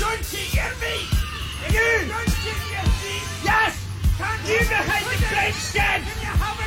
Don't you hear me? You! Don't you hear me? Yes! You behind the French stand!